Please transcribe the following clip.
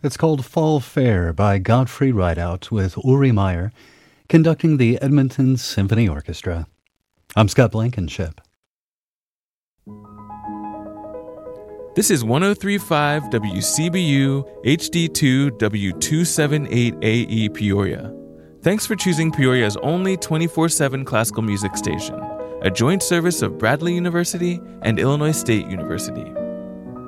It's called Fall Fair by Godfrey Rideout with Uri Meyer conducting the Edmonton Symphony Orchestra. I'm Scott Blankenship. This is 103.5 WCBU HD2 W278AE Peoria. Thanks for choosing Peoria's only 24/7 classical music station, a joint service of Bradley University and Illinois State University.